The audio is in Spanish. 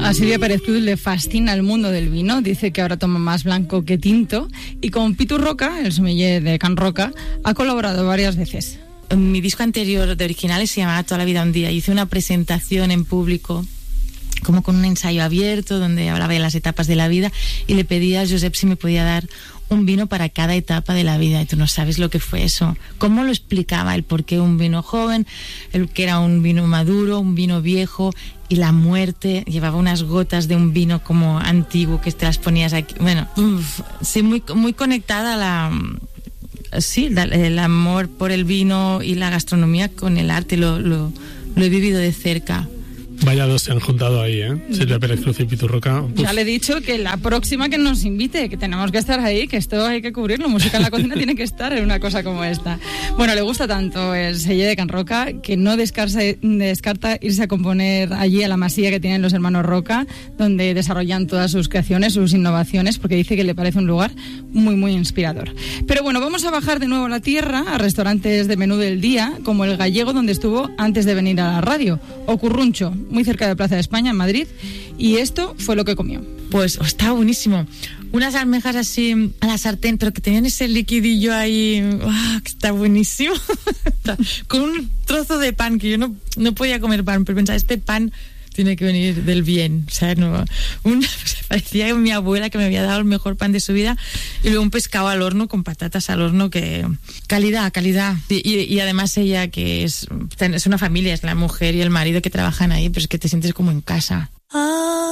A Silvia Pérez Cruz le fascina el mundo del vino, dice que ahora toma más blanco que tinto, y con Pitu Roca, el sommelier de Can Roca, ha colaborado varias veces. Mi disco anterior de originales se llamaba Toda la vida un día. Hice una presentación en público, como con un ensayo abierto, donde hablaba de las etapas de la vida, y le pedí a Josep si me podía dar un vino para cada etapa de la vida, y tú no sabes lo que fue eso. Cómo lo explicaba, el por qué un vino joven, el que era un vino maduro, un vino viejo, y la muerte. Llevaba unas gotas de un vino como antiguo que te las ponías aquí. Bueno, sí, muy, muy conectada a la... Sí, el amor por el vino y la gastronomía con el arte, lo he vivido de cerca. Vaya dos se han juntado ahí, Silvia Pérez Cruz y Pitu Roca. Uf. Ya le he dicho que la próxima que nos invite, que tenemos que estar ahí, que esto hay que cubrirlo. Música en la cocina tiene que estar en una cosa como esta. Bueno, le gusta tanto el sello de Can Roca que no descarta irse a componer allí a la masía que tienen los hermanos Roca, donde desarrollan todas sus creaciones, sus innovaciones, porque dice que le parece un lugar muy, muy inspirador. Pero bueno, vamos a bajar de nuevo a la tierra, a restaurantes de menú del día, como el Gallego, donde estuvo antes de venir a la radio, o Curruncho, muy cerca de Plaza de España, en Madrid, y esto fue lo que comió. Pues estaba buenísimo. Unas almejas así a la sartén, pero que tenían ese liquidillo ahí, que está buenísimo. Con un trozo de pan, que yo no podía comer pan, pero pensaba, este pan tiene que venir del bien, o sea, parecía mi abuela que me había dado el mejor pan de su vida, y luego un pescado al horno con patatas al horno, que calidad, y además ella que es una familia, es la mujer y el marido que trabajan ahí, pero es que te sientes como en casa.